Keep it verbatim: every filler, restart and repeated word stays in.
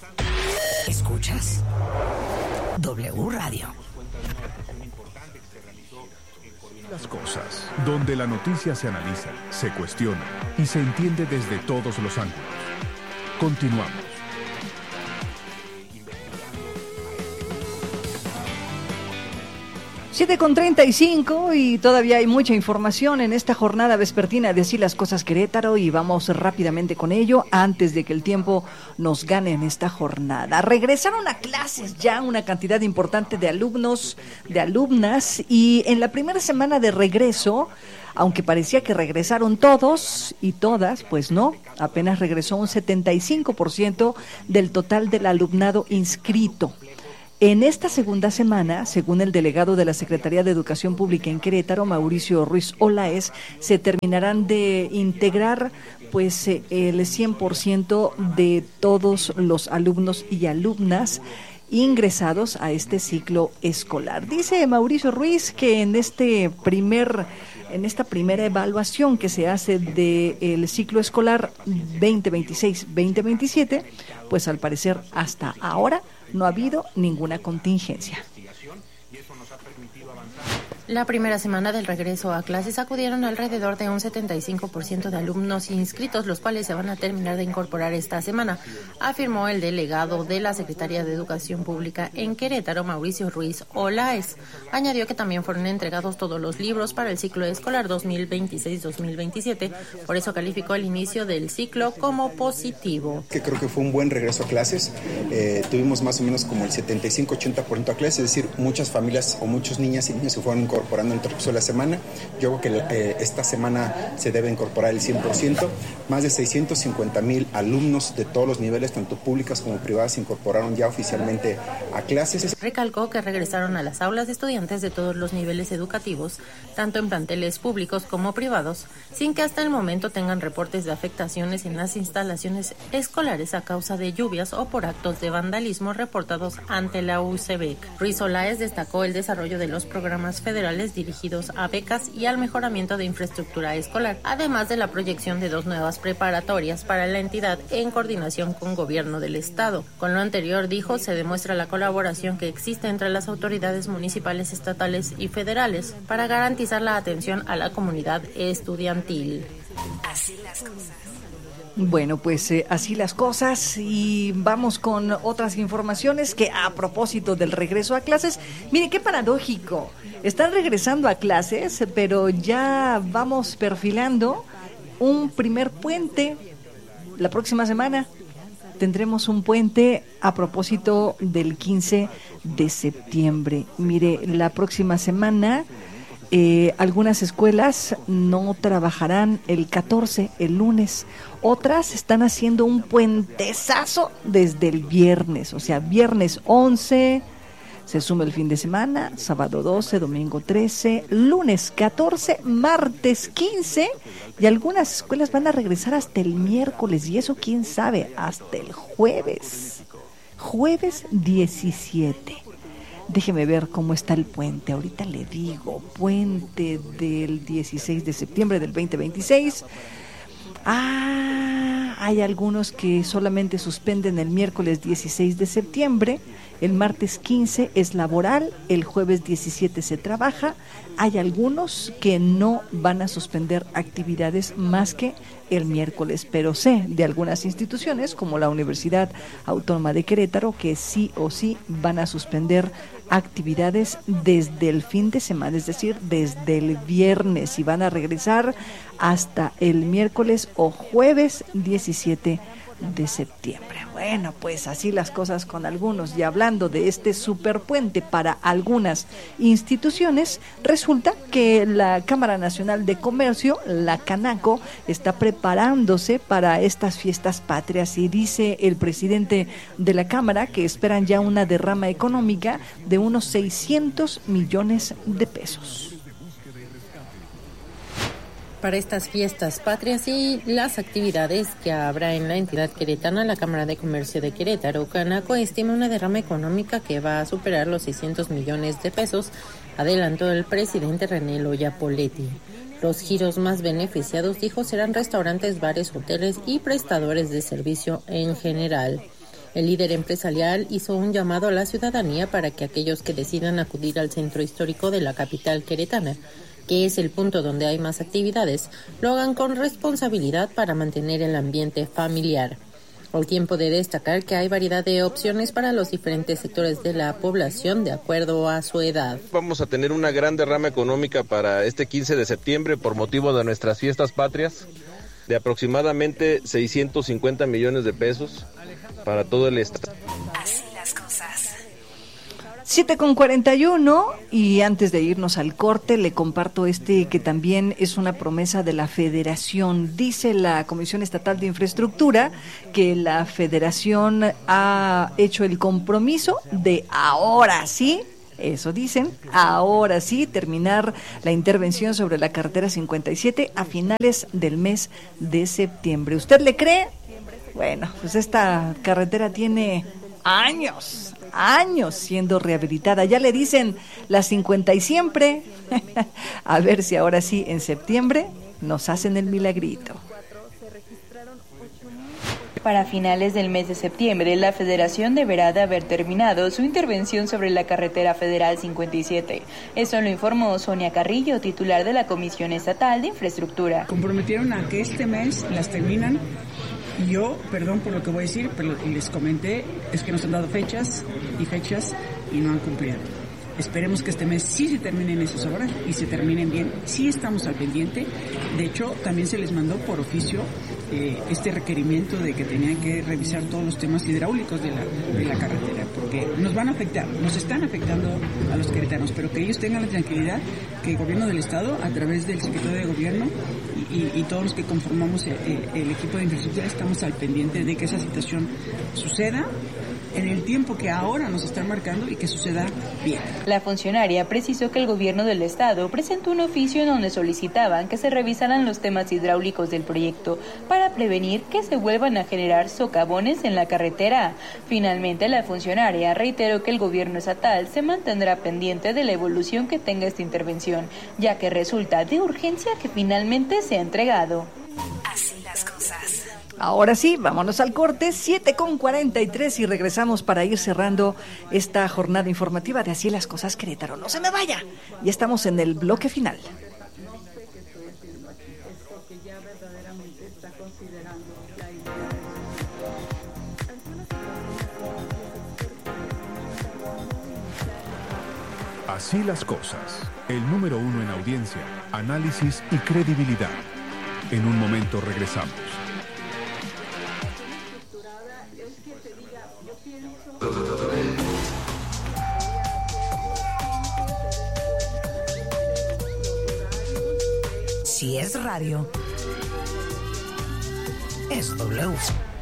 Escuchas W Radio. Las cosas, donde la noticia se analiza, se cuestiona y se entiende desde todos los ángulos. Continuamos. siete con treinta y cinco y todavía hay mucha información en esta jornada vespertina de Así las Cosas Querétaro y vamos rápidamente con ello antes de que el tiempo nos gane en esta jornada. Regresaron a clases ya una cantidad importante de alumnos, de alumnas y en la primera semana de regreso, aunque parecía que regresaron todos y todas, pues no, apenas regresó un setenta y cinco por ciento del total del alumnado inscrito. En esta segunda semana, según el delegado de la Secretaría de Educación Pública en Querétaro, Mauricio Ruiz Olaez, se terminarán de integrar pues el cien por ciento de todos los alumnos y alumnas ingresados a este ciclo escolar. Dice Mauricio Ruiz que en este primer en esta primera evaluación que se hace del ciclo escolar veinte veintiséis veinte veintisiete, pues al parecer hasta ahora no ha habido ninguna contingencia. La primera semana del regreso a clases acudieron alrededor de un setenta y cinco por ciento de alumnos inscritos, los cuales se van a terminar de incorporar esta semana, afirmó el delegado de la Secretaría de Educación Pública en Querétaro, Mauricio Ruiz Olaez. Añadió que también fueron entregados todos los libros para el ciclo escolar dos mil veintiséis dos mil veintisiete, por eso calificó el inicio del ciclo como positivo. Que creo que fue un buen regreso a clases, eh, tuvimos más o menos como el setenta y cinco ochenta por ciento a clases, es decir, muchas familias o muchos niñas y niños se fueron incorporando en el transcurso de la semana. Yo creo que eh, esta semana se debe incorporar el cien por ciento. Más de seiscientos cincuenta mil alumnos de todos los niveles, tanto públicas como privadas, se incorporaron ya oficialmente a clases. Recalcó que regresaron a las aulas estudiantes de todos los niveles educativos, tanto en planteles públicos como privados, sin que hasta el momento tengan reportes de afectaciones en las instalaciones escolares a causa de lluvias o por actos de vandalismo reportados ante la U C B E C. Ruiz Olaez destacó el desarrollo de los programas federales dirigidos a becas y al mejoramiento de infraestructura escolar, además de la proyección de dos nuevas preparatorias para la entidad en coordinación con gobierno del estado. Con lo anterior, dijo, se demuestra la colaboración que existe entre las autoridades municipales, estatales y federales para garantizar la atención a la comunidad estudiantil. Así las cosas. Bueno, pues eh, así las cosas y vamos con otras informaciones que a propósito del regreso a clases, mire qué paradójico, están regresando a clases, pero ya vamos perfilando un primer puente. La próxima semana tendremos un puente a propósito del quince de septiembre. Mire, la próxima semana Eh, algunas escuelas no trabajarán el catorce, el lunes. Otras están haciendo un puentezazo desde el viernes, o sea, viernes once, se suma el fin de semana, sábado doce, domingo trece, lunes catorce, martes quince, y algunas escuelas van a regresar hasta el miércoles, y eso quién sabe, hasta el jueves, jueves diecisiete. Déjeme ver cómo está el puente, ahorita le digo, puente del dieciséis de septiembre del veinte veintiséis. Ah, hay algunos que solamente suspenden el miércoles dieciséis de septiembre, el martes quince es laboral, el jueves diecisiete se trabaja. Hay algunos que no van a suspender actividades más que el miércoles, pero sé de algunas instituciones como la Universidad Autónoma de Querétaro que sí o sí van a suspender actividades desde el fin de semana, es decir, desde el viernes, y van a regresar hasta el miércoles o jueves diecisiete de septiembre. Bueno, pues así las cosas con algunos. Y hablando de este superpuente para algunas instituciones, resulta que la Cámara Nacional de Comercio, la Canaco, está preparándose para estas fiestas patrias, y dice el presidente de la Cámara que esperan ya una derrama económica de unos seiscientos millones de pesos. Para estas fiestas patrias y las actividades que habrá en la entidad queretana, la Cámara de Comercio de Querétaro, Canaco, estima una derrama económica que va a superar los seiscientos millones de pesos, adelantó el presidente René Loya Poletti. Los giros más beneficiados, dijo, serán restaurantes, bares, hoteles y prestadores de servicio en general. El líder empresarial hizo un llamado a la ciudadanía para que aquellos que decidan acudir al centro histórico de la capital queretana, que es el punto donde hay más actividades, lo hagan con responsabilidad para mantener el ambiente familiar. Al tiempo de destacar que hay variedad de opciones para los diferentes sectores de la población de acuerdo a su edad. Vamos a tener una gran derrama económica para este quince de septiembre por motivo de nuestras fiestas patrias, de aproximadamente seiscientos cincuenta millones de pesos para todo el estado. Así las cosas. siete con cuarenta y uno, y antes de irnos al corte le comparto este que también es una promesa de la Federación. Dice la Comisión Estatal de Infraestructura que la Federación ha hecho el compromiso de ahora sí, eso dicen, ahora sí terminar la intervención sobre la carretera cincuenta y siete a finales del mes de septiembre. ¿Usted le cree? Bueno, pues esta carretera tiene años, años siendo rehabilitada. Ya le dicen las cincuenta y siempre. A ver si ahora sí en septiembre nos hacen el milagrito. Para finales del mes de septiembre, la Federación deberá de haber terminado su intervención sobre la carretera federal cincuenta y siete. Eso lo informó Sonia Carrillo, titular de la Comisión Estatal de Infraestructura. Comprometieron a que este mes las terminan. Y yo, perdón por lo que voy a decir, pero les comenté, es que nos han dado fechas y fechas y no han cumplido. Esperemos que este mes sí se terminen esas obras y se terminen bien. Sí estamos al pendiente. De hecho, también se les mandó por oficio eh, este requerimiento de que tenían que revisar todos los temas hidráulicos de la, de la carretera, porque nos van a afectar, nos están afectando a los queretanos, pero que ellos tengan la tranquilidad que el gobierno del Estado, a través del secretario de Gobierno y, y, y todos los que conformamos el, el equipo de infraestructura, estamos al pendiente de que esa situación suceda en el tiempo que ahora nos están marcando y que suceda bien. La funcionaria precisó que el gobierno del estado presentó un oficio en donde solicitaban que se revisaran los temas hidráulicos del proyecto para prevenir que se vuelvan a generar socavones en la carretera. Finalmente, la funcionaria reiteró que el gobierno estatal se mantendrá pendiente de la evolución que tenga esta intervención, ya que resulta de urgencia que finalmente sea entregado. Así las cosas. Ahora sí, vámonos al corte, siete con cuarenta y tres, y regresamos para ir cerrando esta jornada informativa de Así las Cosas Querétaro. No se me vaya, ya estamos en el bloque final. Así las Cosas, el número uno en audiencia, análisis y credibilidad. En un momento regresamos. Si es radio, es W.